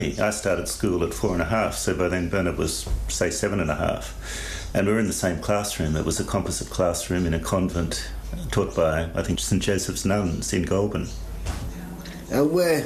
I started school at 4.5, so by then Bernard was, say, 7.5. And we were in the same classroom. It was a composite classroom in a convent taught by, I think, St Joseph's nuns in Goulburn. And we're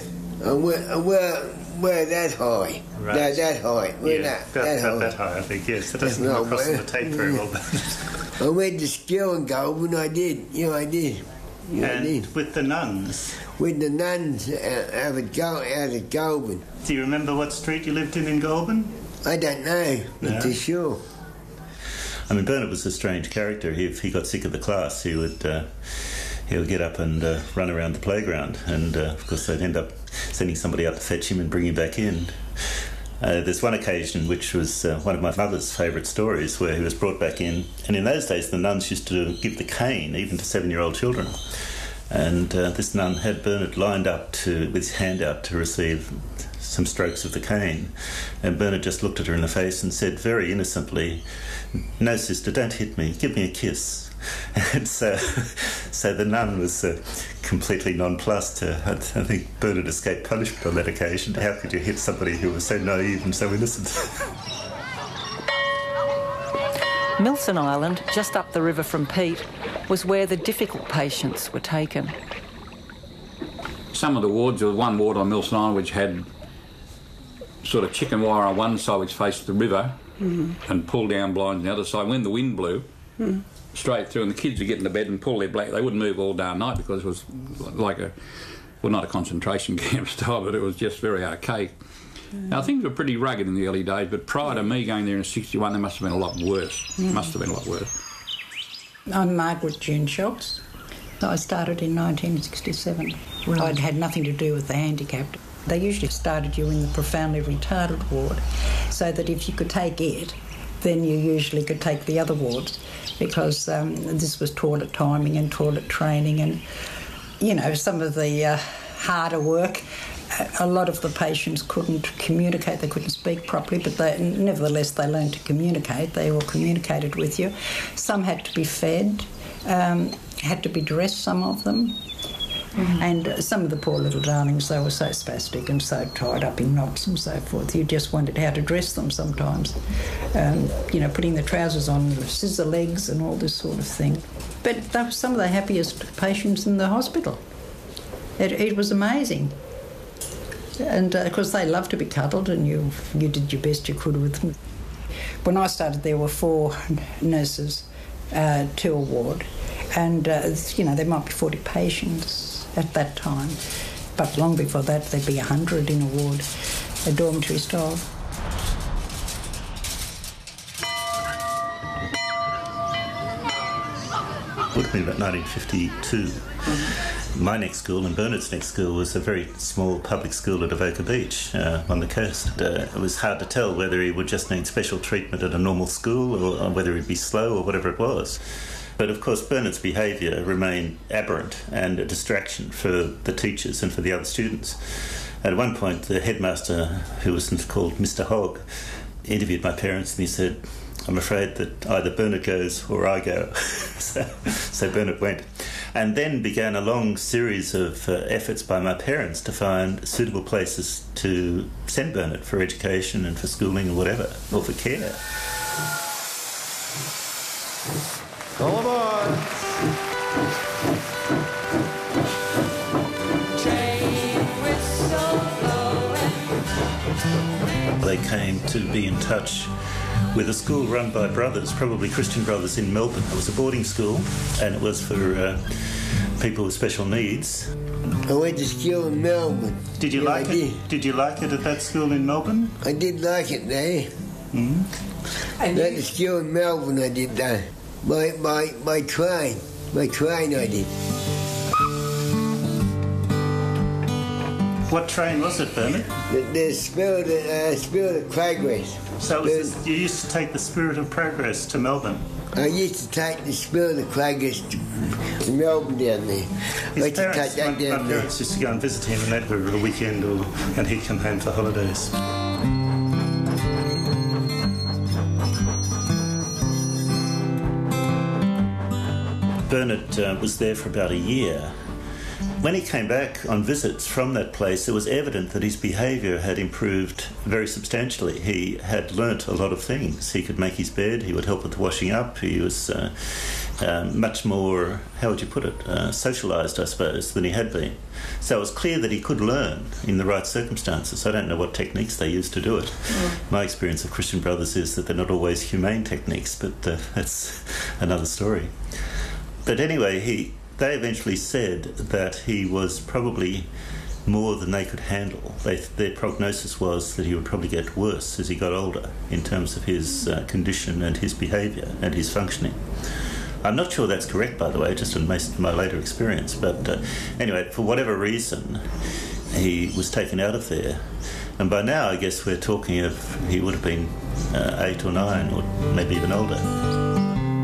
that high. Right. That high. We're that high, I think, yes. That doesn't come across on the tape very well. I went to school in Goulburn, I did. Yeah, I did. Yeah, and I did. with the nuns? With the nuns out of Goulburn. Do you remember what street you lived in Goulburn? I don't know, not too sure. I mean, Bernard was a strange character. If he got sick of the class, he would get up and run around the playground, and of course they'd end up sending somebody out to fetch him and bring him back in. There's one occasion which was one of my mother's favourite stories where he was brought back in, and in those days the nuns used to give the cane even to 7-year-old children, and this nun had Bernard lined up with his hand out to receive some strokes of the cane, and Bernard just looked at her in the face and said very innocently, "No, sister, don't hit me, give me a kiss." And so the nun was completely nonplussed. I think Bernard escaped punishment on that occasion. How could you hit somebody who was so naive and so innocent? Milson Island, just up the river from Pete, was where the difficult patients were taken. Some of the wards, there was one ward on Milson Island which had sort of chicken wire on one side which faced the river and pull down blinds on the other side. When the wind blew, straight through, and the kids would get into bed and pull their blanket. They wouldn't move all day and night because it was like not a concentration camp style, but it was just very archaic. Now, things were pretty rugged in the early days, but prior to me going there in '61, they must have been a lot worse. Must have been a lot worse. I'm Margaret June Schultz. I started in 1967. Right. I'd had nothing to do with the handicapped. They usually started you in the profoundly retarded ward, so that if you could take it, then you usually could take the other wards, because this was toilet timing and toilet training and, you know, some of the harder work. A lot of the patients couldn't communicate, they couldn't speak properly, but nevertheless they learned to communicate. They all communicated with you. Some had to be fed, had to be dressed, some of them. And some of the poor little darlings, they were so spastic and so tied up in knots and so forth. You just wondered how to dress them sometimes. You know, putting the trousers on, the scissor legs and all this sort of thing. But they were some of the happiest patients in the hospital. It was amazing. And, of course, they loved to be cuddled, and you did your best you could with them. When I started, there were 4 nurses to a ward, and, you know, there might be 40 patients at that time, but long before that there'd be 100 in a ward, a dormitory style. It would have been about 1952. My next school and Bernard's next school was a very small public school at Avoca Beach on the coast. It was hard to tell whether he would just need special treatment at a normal school or whether he'd be slow or whatever it was. But of course Bernard's behaviour remained aberrant and a distraction for the teachers and for the other students. At one point the headmaster, who was called Mr Hogg, interviewed my parents and he said, "I'm afraid that either Bernard goes or I go." So Bernard went. And then began a long series of efforts by my parents to find suitable places to send Bernard for education and for schooling or whatever, or for care. All aboard! They came to be in touch with a school run by brothers, probably Christian brothers in Melbourne. It was a boarding school and it was for people with special needs. I went to school in Melbourne. Did you like it? Did you like it at that school in Melbourne? I did like it there. I went to school in Melbourne, I did that. By train. By train I did. What train was it, Bernard? The Spirit of Progress. So you used to take the Spirit of Progress to Melbourne? I used to take the Spirit of Progress to Melbourne down there. My parents used to go and visit him, and that were a weekend, and he'd come home for holidays. Bernard was there for about a year when he came back on visits from that place, it was evident that his behaviour had improved very substantially. He had learnt a lot of things. He could make his bed, he would help with the washing up, he was much more, how would you put it, socialised, I suppose, than he had been. So it was clear that he could learn in the right circumstances. I don't know what techniques they used to do it. My experience of Christian Brothers is that they're not always humane techniques, but that's another story. But anyway, they eventually said that he was probably more than they could handle. Their prognosis was that he would probably get worse as he got older in terms of his condition and his behaviour and his functioning. I'm not sure that's correct, by the way, just in my later experience. But anyway, for whatever reason, he was taken out of there. And by now, I guess we're talking of he would have been 8 or 9 or maybe even older.